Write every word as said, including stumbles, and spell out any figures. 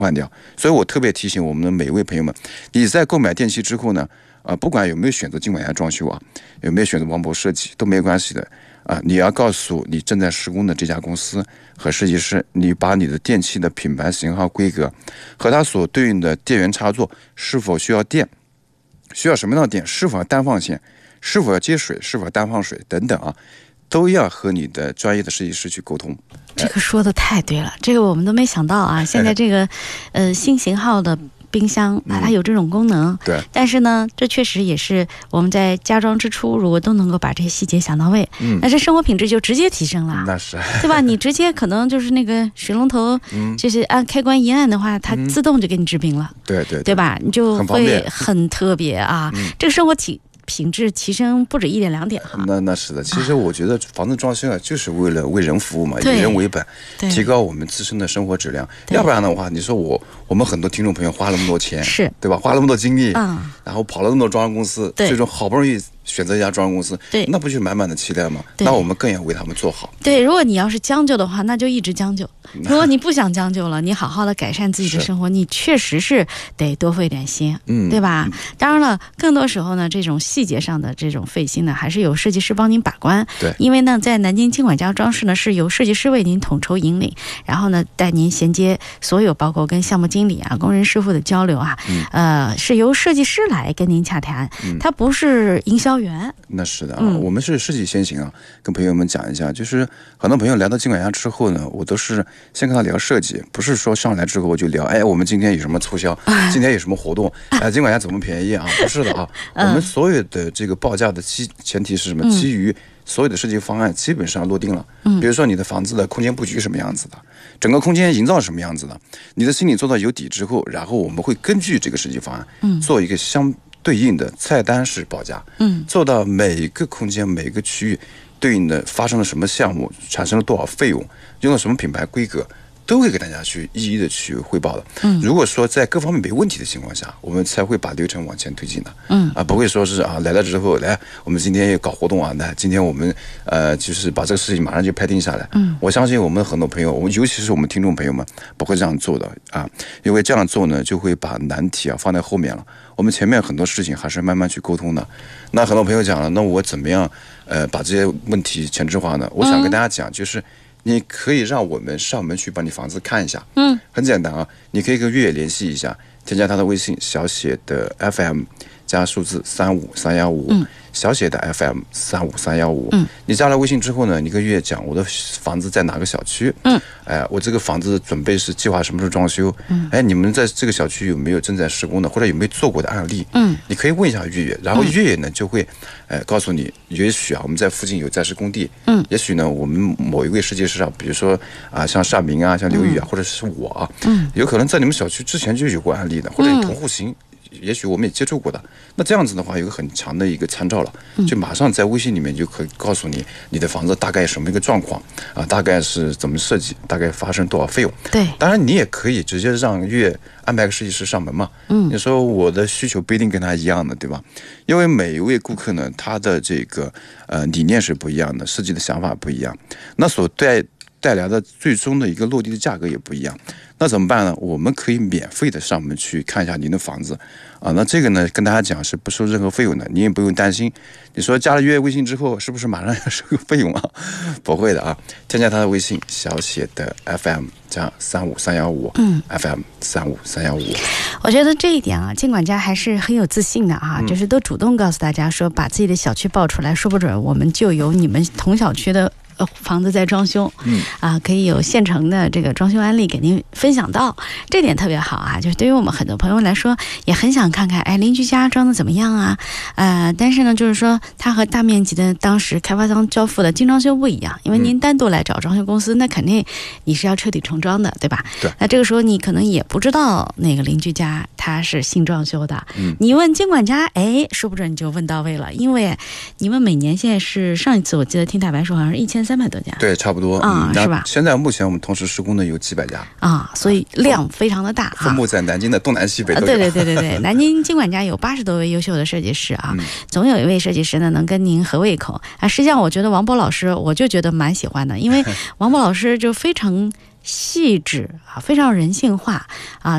换掉。所以我特别提醒我们的每一位朋友们，你在购买电器之后呢，啊，不管有没有选择金管家装修啊，有没有选择王博设计都没关系的啊，你要告诉你正在施工的这家公司和设计师，你把你的电器的品牌、型号、规格和它所对应的电源插座是否需要电，需要什么样的电，是否要单放线，是否要接水，是否要单放水等等啊，都要和你的专业的设计师去沟通。 这个说的太对了，这个我们都没想到啊！现在这个呃新型号的冰箱啊，它有这种功能， 嗯、对。 但是呢，这确实也是我们在家装之初，如果都能够把这些细节想到位，嗯，那这生活品质就直接提升了。 那是， 对吧？你直接可能就是那个水龙头，嗯，就是按开关一按的话，它自动就给你制冰了，嗯、 对对， 对吧？你就会很特别啊！ 嗯、 这个生活体。品质提升不止一点两点哈， 那那是的。其实我觉得房子装修啊，就是为了为人服务嘛，以人为本，提高我们自身的生活质量。要不然的话，你说我我们很多听众朋友花了那么多钱， 是对吧？花了那么多精力， 嗯， 然后跑了那么多装修公司，最终好不容易选择一家装修公司， 对， 那不就是满满的期待吗？那我们更要为他们做好。 对，如果你要是将就的话，那就一直将就；如果你不想将就了，你好好的改善自己的生活，你确实是得多费点心，嗯，对吧？嗯、当然了，更多时候呢，这种细节上的这种费心呢，还是由设计师帮您把关。 对， 因为呢，在南京金管家装饰呢，是由设计师为您统筹引领，然后呢，带您衔接所有包括跟项目经理啊、工人师傅的交流啊，嗯、呃，是由设计师来跟您洽谈，嗯、他不是营销员。 那是的啊，嗯、我们是设计先行啊，跟朋友们讲一下，就是很多朋友来到金管家之后呢，我都是先跟他聊设计，不是说上来之后我就聊，哎，我们今天有什么促销，今天有什么活动，哎，金管家怎么便宜啊？不是的啊，我们所有的这个报价的基前提是什么？基于所有的设计方案基本上落定了。嗯，比如说你的房子的空间布局什么样子的，整个空间营造什么样子的，你的心里做到有底之后，然后我们会根据这个设计方案，嗯，做一个相对应的菜单式报价，嗯，做到每一个空间每一个区域对应的发生了什么项目，产生了多少费用，用了什么品牌规格，都会给大家去一一的去汇报的。嗯，如果说在各方面没问题的情况下，我们才会把流程往前推进的。嗯，啊，不会说是啊来了之后，来我们今天也搞活动啊，来今天我们呃就是把这个事情马上就拍定下来。嗯，我相信我们很多朋友，我们尤其是我们听众朋友们不会这样做的啊，因为这样做呢就会把难题啊放在后面了。我们前面很多事情还是慢慢去沟通的。那很多朋友讲了，那我怎么样呃把这些问题前置化呢？我想跟大家讲，就是你可以让我们上门去把你房子看一下。嗯，很简单啊，你可以跟越野联系一下，添加他的微信，小写的 F M 加数字三五三幺五，小写的 F M 三五三幺五。嗯，你加了微信之后呢，你跟越野讲我的房子在哪个小区？嗯，哎，我这个房子准备是计划什么时候装修？嗯，哎，你们在这个小区有没有正在施工的，或者有没有做过的案例？嗯，你可以问一下越野，然后越野呢就会，哎，告诉你，也许啊我们在附近有在施工地，嗯，也许呢我们某一位设计师啊，比如说啊像尚明啊，像刘宇啊，或者是我啊，嗯，有可能在你们小区之前就有过案例的，或者同户型。也许我们也接触过的，那这样子的话有个很强的一个参照了，就马上在微信里面就可以告诉你你的房子大概什么一个状况啊，大概是怎么设计，大概发生多少费用。 对， 当然你也可以直接让越安排个设计师上门嘛。嗯，你说我的需求不一定跟他一样的，对吧？因为每一位顾客呢，他的这个呃理念是不一样的，设计的想法不一样，那所带带来的最终的一个落地的价格也不一样。那怎么办呢？我们可以免费的上门去看一下您的房子啊。那这个呢，跟大家讲是不收任何费用的，你也不用担心。你说加了越野微信之后，是不是马上要收个费用啊？不会的啊，添加他的微信，小写的 F M 加三五三幺五，嗯 ，F M 三五三幺五。 我觉得这一点啊，金管家还是很有自信的啊，嗯、就是都主动告诉大家说，把自己的小区报出来，说不准我们就有你们同小区的。房子在装修，嗯啊，可以有现成的这个装修案例给您分享到，这点特别好啊。就是对于我们很多朋友来说，也很想看看，哎，邻居家装的怎么样啊？呃，但是呢，就是说它和大面积的当时开发商交付的精装修不一样，因为您单独来找装修公司，那肯定你是要彻底重装的，对吧？ 对。 那这个时候你可能也不知道那个邻居家他是新装修的，嗯，你问经管家，哎，说不准你就问到位了，因为你们每年现在是上一次我记得听大白说好像是一千三百多家， 对，差不多啊、嗯，是吧？ 现在目前我们同时施工的有几百家啊，所以量非常的大哈。 分布在南京的东南西北都有。 对对对对对，南京经管家有八十多位优秀的设计师啊，嗯、总有一位设计师呢能跟您合胃口啊。实际上，我觉得王博老师，我就觉得蛮喜欢的，因为王博老师就非常细致啊，非常人性化啊。